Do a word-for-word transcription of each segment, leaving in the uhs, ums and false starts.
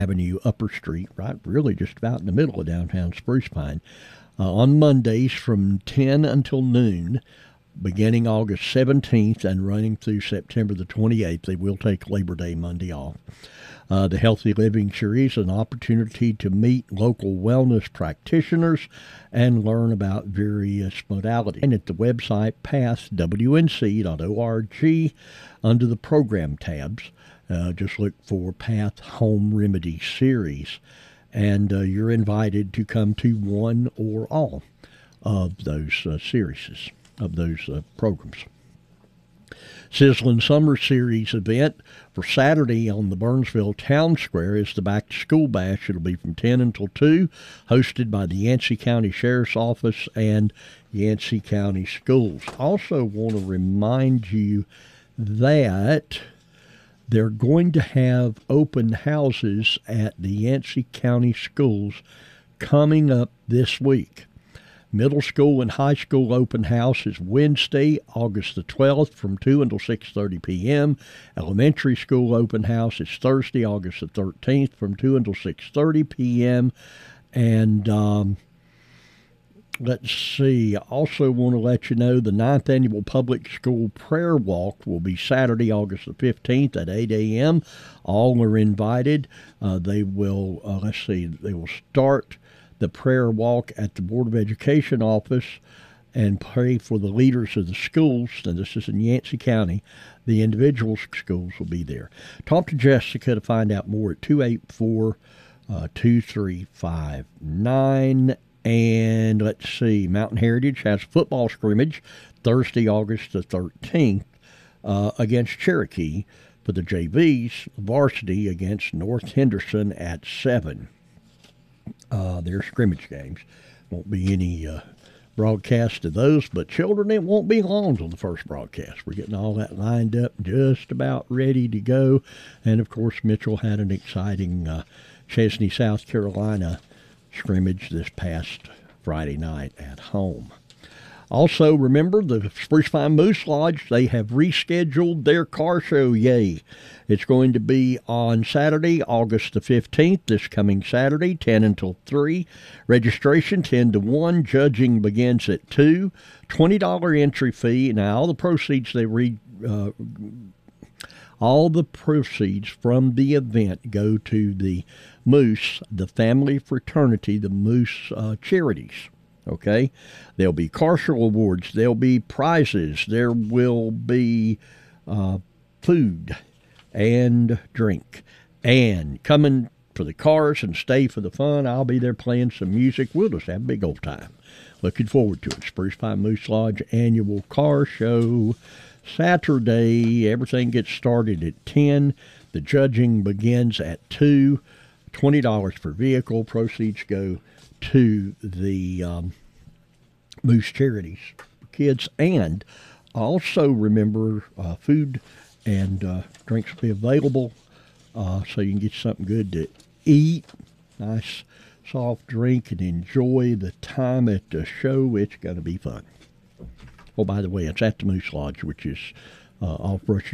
Avenue, Upper Street, right, really just about in the middle of downtown Spruce Pine. Uh, on Mondays from ten until noon, beginning August seventeenth and running through September the twenty-eighth. They will take Labor Day Monday off. Uh, the Healthy Living Series, an opportunity to meet local wellness practitioners and learn about various modalities. And at the website path w n c dot org under the program tabs, uh, just look for Path Home Remedy Series. And uh, you're invited to come to one or all of those uh, series, of those uh, programs. Sizzling Summer Series event for Saturday on the Burnsville Town Square is the Back to School Bash. It'll be from ten until two, hosted by the Yancey County Sheriff's Office and Yancey County Schools. Also want to remind you that they're going to have open houses at the Yancey County Schools coming up this week. Middle school and high school open house is Wednesday, August the twelfth from two until six thirty p.m. Elementary school open house is Thursday, August the thirteenth from two until six thirty p.m. And um, let's see, I also want to let you know the ninth Annual Public School Prayer Walk will be Saturday, August the fifteenth at eight a.m. All are invited. Uh, they will, uh, let's see, they will start the prayer walk at the Board of Education office and pray for the leaders of the schools, and this is in Yancey County. The individual schools will be there. Talk to Jessica to find out more at two eight four, two three five nine. And let's see, Mountain Heritage has a football scrimmage Thursday, August the thirteenth uh, against Cherokee for the J Vs, varsity against North Henderson at seven. Uh, their scrimmage games. Won't be any uh, broadcast of those, but children, it won't be long till the first broadcast. We're getting all that lined up, just about ready to go. And, of course, Mitchell had an exciting uh, Chesney, South Carolina scrimmage this past Friday night at home. Also, remember, the Spruce Pine Moose Lodge, they have rescheduled their car show, yay. It's going to be on Saturday, August the fifteenth, this coming Saturday, ten until three. Registration, ten to one. Judging begins at two. twenty dollars entry fee. Now, all the proceeds they read, uh, all the proceeds from the event go to the Moose, the family fraternity, the Moose uh, charities. Okay, there'll be car show awards, there'll be prizes, there will be uh, food and drink. And coming for the cars and stay for the fun, I'll be there playing some music. We'll just have a big old time. Looking forward to it. Spruce Pine Moose Lodge Annual Car Show, Saturday. Everything gets started at ten. The judging begins at two. twenty dollars per vehicle. Proceeds go to the um, Moose Charities for kids. And also remember, uh, food and uh, drinks will be available, uh, so you can get something good to eat, nice soft drink, and enjoy the time at the show. It's going to be fun. Oh, by the way, it's at the Moose Lodge, which is uh, off Brushy.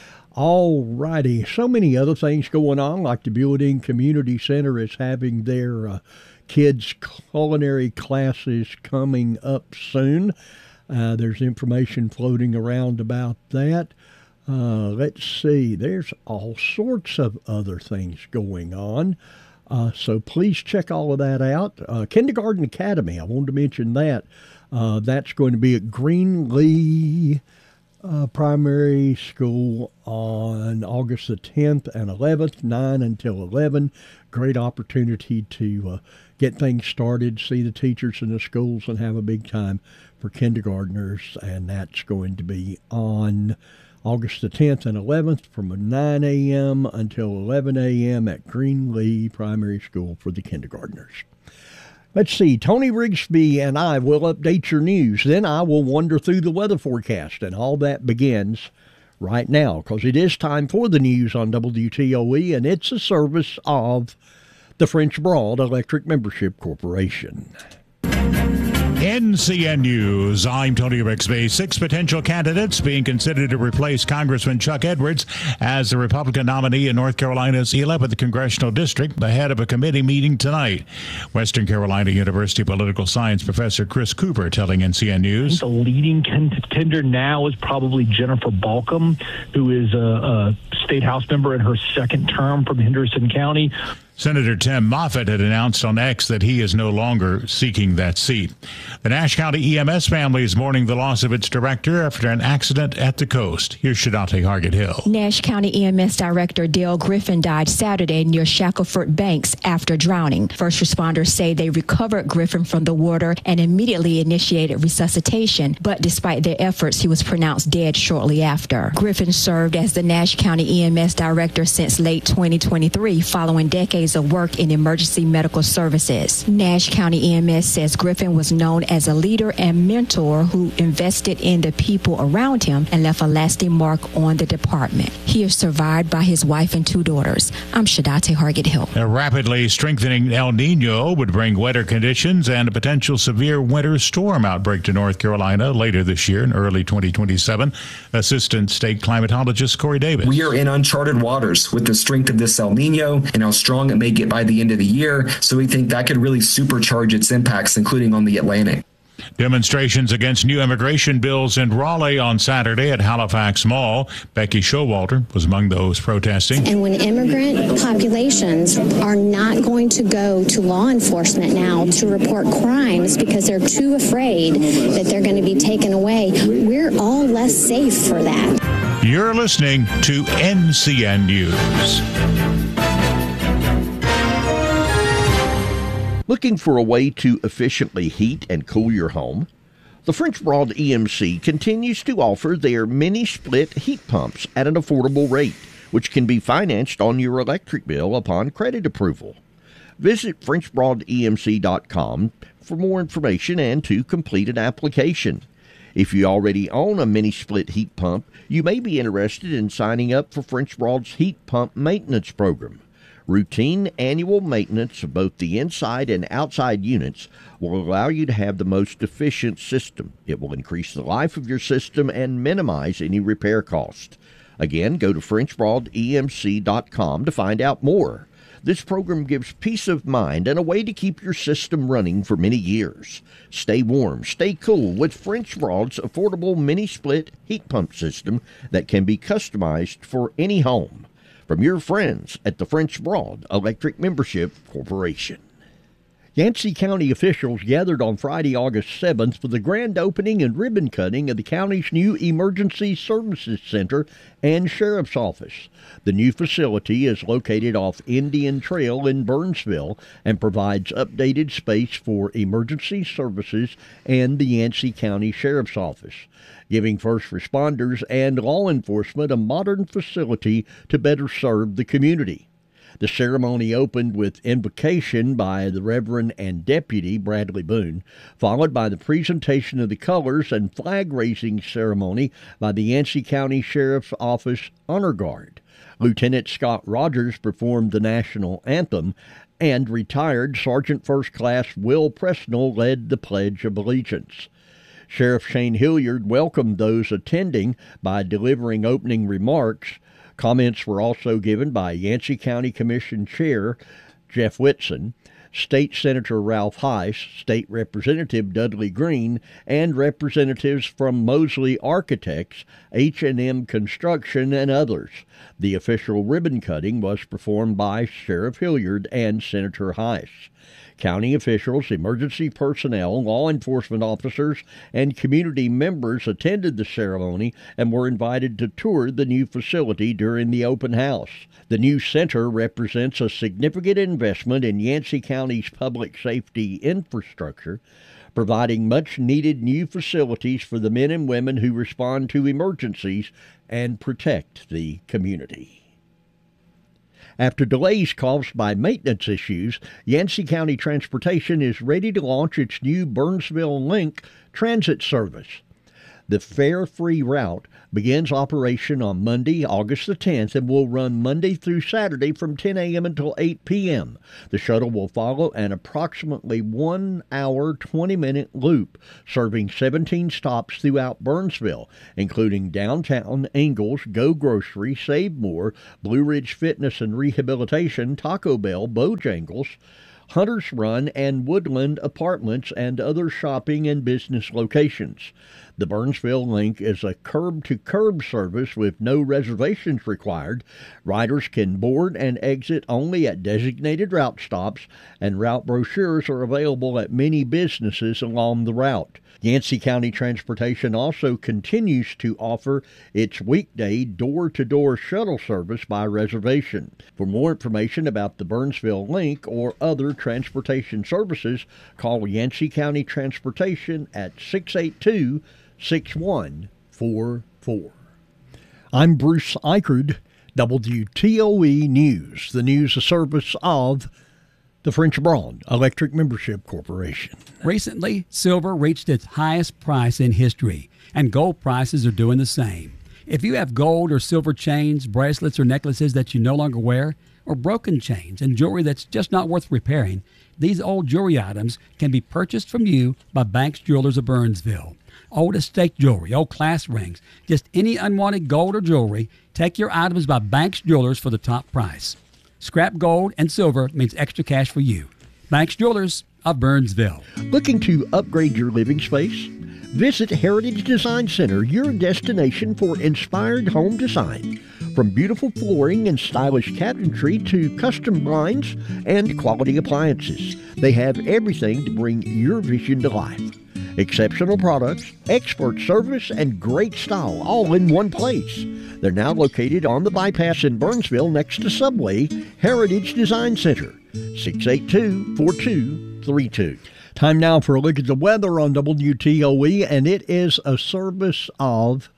All righty. So many other things going on, like the Building Community Center is having their uh, kids' culinary classes coming up soon. Uh, there's information floating around about that. Uh, let's see. There's all sorts of other things going on. Uh, so please check all of that out. Uh, Kindergarten Academy, I wanted to mention that. Uh, that's going to be at Greenlee uh, Primary School on August the tenth and eleventh, nine until eleven. Great opportunity to uh, get things started, see the teachers in the schools, and have a big time for kindergartners. And that's going to be on August the tenth and eleventh from nine a.m. until eleven a.m. at Greenlee Primary School for the kindergartners. Let's see, Tony Rigsby and I will update your news. Then I will wander through the weather forecast, and all that begins right now, because it is time for the news on W T O E, and it's a service of the French Broad Electric Membership Corporation. N C N News, I'm Tony Bixby. Six potential candidates being considered to replace Congressman Chuck Edwards as the Republican nominee in North Carolina's eleventh Congressional District ahead of a committee meeting tonight. Western Carolina University political science professor Chris Cooper telling N C N News. The leading contender now is probably Jennifer Balcom, who is a, a state house member in her second term from Henderson County. Senator Tim Moffitt had announced on X that he is no longer seeking that seat. The Nash County E M S family is mourning the loss of its director after an accident at the coast. Here's Shadante Hargett Hill. Nash County E M S Director Dale Griffin died Saturday near Shackelford Banks after drowning. First responders say they recovered Griffin from the water and immediately initiated resuscitation, but despite their efforts, he was pronounced dead shortly after. Griffin served as the Nash County E M S Director since late twenty twenty-three, following decades of work in emergency medical services. Nash County E M S says Griffin was known as a leader and mentor who invested in the people around him and left a lasting mark on the department. He is survived by his wife and two daughters. I'm Shadate Hargett Hill. A rapidly strengthening El Nino would bring wetter conditions and a potential severe winter storm outbreak to North Carolina later this year in early twenty twenty-seven. Assistant State Climatologist Corey Davis. We are in uncharted waters with the strength of this El Nino and how strong it may get by the end of the year, so we think that could really supercharge its impacts, including on the Atlantic. Demonstrations against new immigration bills in Raleigh on Saturday at Halifax Mall. Becky Showalter was among those protesting. And when immigrant populations are not going to go to law enforcement now to report crimes because they're too afraid that they're going to be taken away, we're all less safe for that. You're listening to N C N News. Looking for a way to efficiently heat and cool your home? The French Broad E M C continues to offer their mini-split heat pumps at an affordable rate, which can be financed on your electric bill upon credit approval. Visit French Broad E M C dot com for more information and to complete an application. If you already own a mini-split heat pump, you may be interested in signing up for French Broad's heat pump maintenance program. Routine annual maintenance of both the inside and outside units will allow you to have the most efficient system. It will increase the life of your system and minimize any repair cost. Again, go to French Broad E M C dot com to find out more. This program gives peace of mind and a way to keep your system running for many years. Stay warm, stay cool with French Broad's affordable mini-split heat pump system that can be customized for any home. From your friends at the French Broad Electric Membership Corporation. Yancey County officials gathered on Friday, August seventh for the grand opening and ribbon cutting of the county's new Emergency Services Center and Sheriff's Office. The new facility is located off Indian Trail in Burnsville and provides updated space for emergency services and the Yancey County Sheriff's Office, giving first responders and law enforcement a modern facility to better serve the community. The ceremony opened with invocation by the Reverend and Deputy Bradley Boone, followed by the presentation of the colors and flag-raising ceremony by the Yancey County Sheriff's Office Honor Guard. Lieutenant Scott Rogers performed the national anthem, and retired Sergeant First Class Will Presnell led the Pledge of Allegiance. Sheriff Shane Hilliard welcomed those attending by delivering opening remarks. Comments were also given by Yancey County Commission Chair Jeff Whitson, State Senator Ralph Heiss, State Representative Dudley Green, and representatives from Mosley Architects, H and M Construction, and others. The official ribbon cutting was performed by Sheriff Hilliard and Senator Heiss. County officials, emergency personnel, law enforcement officers, and community members attended the ceremony and were invited to tour the new facility during the open house. The new center represents a significant investment in Yancey County's public safety infrastructure, providing much-needed new facilities for the men and women who respond to emergencies and protect the community. After delays caused by maintenance issues, Yancey County Transportation is ready to launch its new Burnsville Link transit service. The fare-free route begins operation on Monday, August the tenth, and will run Monday through Saturday from ten a.m. until eight p.m. The shuttle will follow an approximately one hour, twenty minute loop, serving seventeen stops throughout Burnsville, including downtown, Ingalls, Go Grocery, Save More, Blue Ridge Fitness and Rehabilitation, Taco Bell, Bojangles, Hunter's Run, and Woodland Apartments, and other shopping and business locations. The Burnsville Link is a curb-to-curb service with no reservations required. Riders can board and exit only at designated route stops, and route brochures are available at many businesses along the route. Yancey County Transportation also continues to offer its weekday door-to-door shuttle service by reservation. For more information about the Burnsville Link or other transportation services, call Yancey County Transportation at six eight two, six one four four. I'm Bruce Eichard, W T O E News, the news service of the French Broad Electric Membership Corporation. Recently, silver reached its highest price in history, and gold prices are doing the same. If you have gold or silver chains, bracelets, or necklaces that you no longer wear, or broken chains and jewelry that's just not worth repairing, these old jewelry items can be purchased from you by Banks Jewelers of Burnsville. Old estate jewelry, old class rings, just any unwanted gold or jewelry, take your items by Banks Jewelers for the top price. Scrap gold and silver means extra cash for you. Banks Jewelers of Burnsville. Looking to upgrade your living space? Visit Heritage Design Center, your destination for inspired home design. From beautiful flooring and stylish cabinetry to custom blinds and quality appliances, they have everything to bring your vision to life. Exceptional products, expert service, and great style all in one place. They're now located on the bypass in Burnsville next to Subway. Heritage Design Center, six eight two, four two three two. Time now for a look at the weather on W T O E, and it is a service of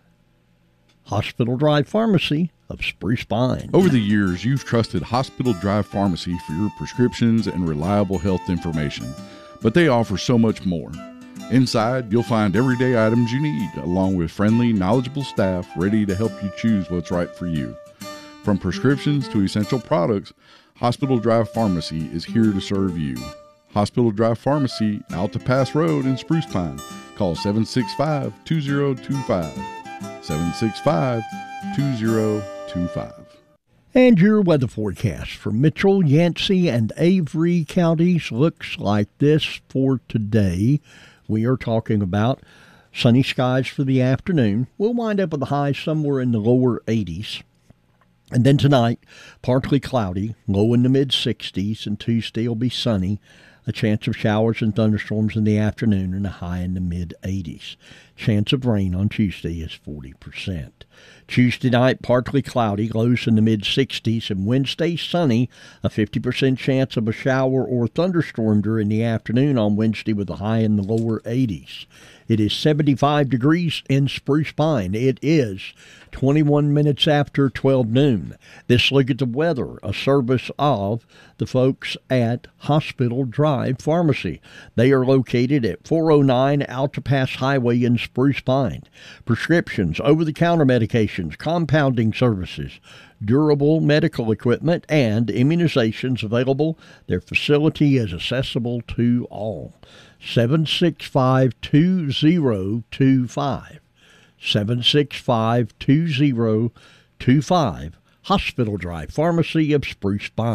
Hospital Drive Pharmacy of Spruce Pine. Over the years, you've trusted Hospital Drive Pharmacy for your prescriptions and reliable health information, but they offer so much more. Inside, you'll find everyday items you need, along with friendly, knowledgeable staff ready to help you choose what's right for you. From prescriptions to essential products, Hospital Drive Pharmacy is here to serve you. Hospital Drive Pharmacy, Alta Pass Road in Spruce Pine. Call seven six five, two zero two five. seven six five, two zero two five. And your weather forecast for Mitchell, Yancey, and Avery counties looks like this for today. We are talking about sunny skies for the afternoon. We'll wind up with a high somewhere in the lower eighties. And then tonight, partly cloudy, low in the mid-sixties, and Tuesday will be sunny. A chance of showers and thunderstorms in the afternoon and a high in the mid-eighties. Chance of rain on Tuesday is forty percent. Tuesday night, partly cloudy, lows in the mid-sixties, and Wednesday, sunny, a fifty percent chance of a shower or thunderstorm during the afternoon on Wednesday with a high in the lower eighties. It is seventy-five degrees in Spruce Pine. It is twenty-one minutes after twelve noon. This look at the weather, a service of the folks at Hospital Drive Pharmacy. They are located at four oh nine Alta Pass Highway in Spruce Pine. Prescriptions, over-the-counter medications, compounding services, durable medical equipment, and immunizations available. Their facility is accessible to all. seven six five, two zero two five. seven six five, two zero two five. Hospital Drive Pharmacy of Spruce Pine.